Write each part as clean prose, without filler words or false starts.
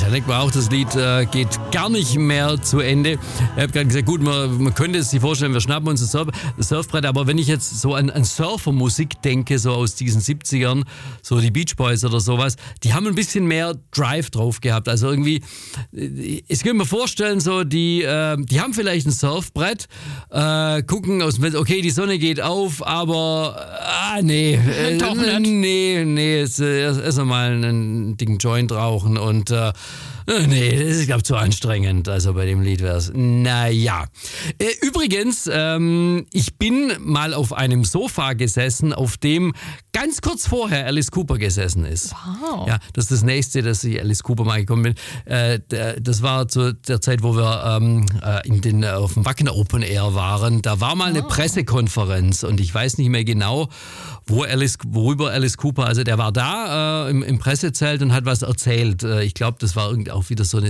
da denkt man auch, das Lied geht gar nicht mehr zu Ende. Ich habe gerade gesagt, gut, man könnte es sich vorstellen, wir schnappen uns das Surfbrett, aber wenn ich jetzt so an Surfermusik denke, so aus diesen 70ern, so die Beach Boys oder sowas, die haben ein bisschen mehr Drive drauf gehabt. Also irgendwie, ich könnte mir vorstellen, so die haben vielleicht ein Surfbrett, gucken aus dem Fenster, okay, die Sonne geht auf, aber nee, Doch nicht. nee, jetzt erst einmal einen dicken Joint rauchen und nee, das ist, glaube ich, zu anstrengend. Also bei dem Lied wäre es, naja. Übrigens, ich bin mal auf einem Sofa gesessen, auf dem ganz kurz vorher Alice Cooper gesessen ist. Wow. Ja, das ist das Nächste, dass ich Alice Cooper mal gekommen bin. Das war zu der Zeit, wo wir auf dem Wacken Open Air waren. Da war mal eine Pressekonferenz und ich weiß nicht mehr genau, worüber Alice Cooper, also der war da im Pressezelt und hat was erzählt. Ich glaube, das war auch wieder so eine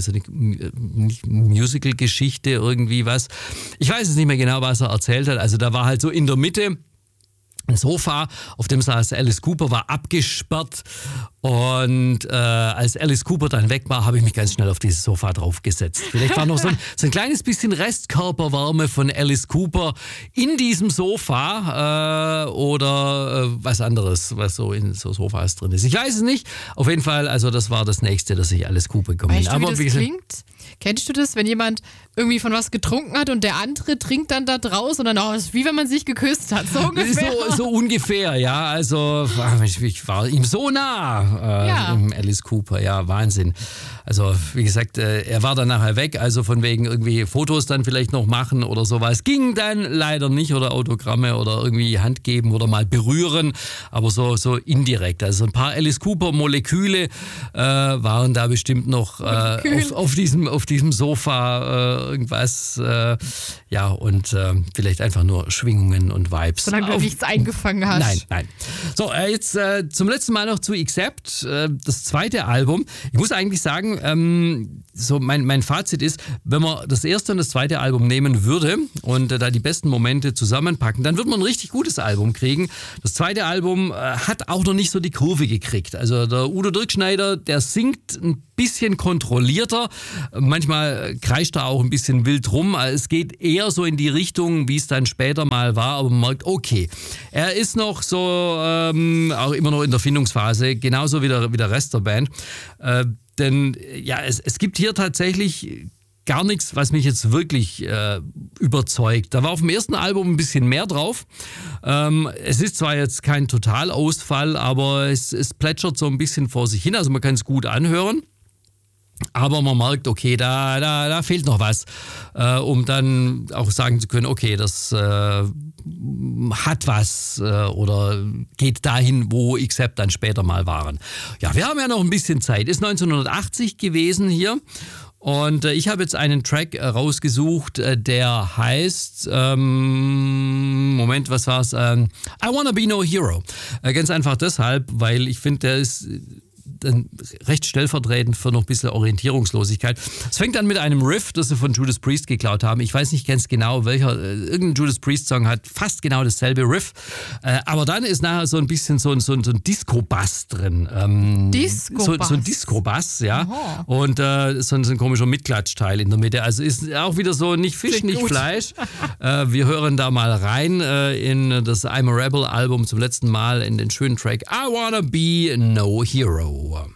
Musical-Geschichte, irgendwie was. Ich weiß es nicht mehr genau, was er erzählt hat. Also da war halt so in der Mitte ein Sofa, auf dem saß Alice Cooper, war abgesperrt und als Alice Cooper dann weg war, habe ich mich ganz schnell auf dieses Sofa draufgesetzt. Vielleicht war noch so ein kleines bisschen Restkörperwärme von Alice Cooper in diesem Sofa oder was anderes, was so in so Sofas drin ist. Ich weiß es nicht. Auf jeden Fall, also das war das Nächste, dass ich Alice Cooper gekommen bin. Weißt du, wie das klingt? Kennst du das, wenn jemand irgendwie von was getrunken hat und der andere trinkt dann da draus und dann auch, ist wie wenn man sich geküsst hat, so ungefähr. So ungefähr, ja. Also ich war ihm so nah, im Alice Cooper, ja, Wahnsinn. Also wie gesagt, er war dann nachher weg, also von wegen irgendwie Fotos dann vielleicht noch machen oder sowas. Ging dann leider nicht oder Autogramme oder irgendwie Hand geben oder mal berühren, aber so indirekt. Also ein paar Alice Cooper Moleküle waren da bestimmt noch auf diesem Sofa irgendwas, ja, und vielleicht einfach nur Schwingungen und Vibes. Solange du nichts eingefangen hast. Nein. So, jetzt zum letzten Mal noch zu Accept, das zweite Album. Ich muss eigentlich sagen, so mein Fazit ist, wenn man das erste und das zweite Album nehmen würde und da die besten Momente zusammenpacken, dann wird man ein richtig gutes Album kriegen. Das zweite Album hat auch noch nicht so die Kurve gekriegt. Also der Udo Dirkschneider, der singt ein bisschen kontrollierter. Manchmal kreischt er auch ein bisschen wild rum. Es geht eher so in die Richtung, wie es dann später mal war, aber man merkt, okay, er ist noch so auch immer noch in der Findungsphase, genauso wie der Rest der Band. Denn ja, es gibt hier tatsächlich gar nichts, was mich jetzt wirklich überzeugt. Da war auf dem ersten Album ein bisschen mehr drauf. Es ist zwar jetzt kein Totalausfall, aber es plätschert so ein bisschen vor sich hin. Also man kann es gut anhören. Aber man merkt, okay, da fehlt noch was, um dann auch sagen zu können, okay, das hat was oder geht dahin, wo Accept dann später mal waren. Ja, wir haben ja noch ein bisschen Zeit. Ist 1980 gewesen hier. Und ich habe jetzt einen Track rausgesucht, der heißt, Moment, was war's? I Wanna Be No Hero. Ganz einfach deshalb, weil ich finde, der ist recht stellvertretend für noch ein bisschen Orientierungslosigkeit. Es fängt an mit einem Riff, das sie von Judas Priest geklaut haben. Ich weiß nicht ganz genau, welcher. Irgendein Judas Priest-Song hat fast genau dasselbe Riff. Aber dann ist nachher so ein bisschen so ein Disco-Bass drin. Disco-Bass? So ein Disco-Bass, ja. Aha. Und so ein komischer Mitklatschteil in der Mitte. Also ist auch wieder so nicht Fisch, nicht Fleisch. Wir hören da mal rein in das I'm a Rebel Album zum letzten Mal in den schönen Track I Wanna Be No Hero.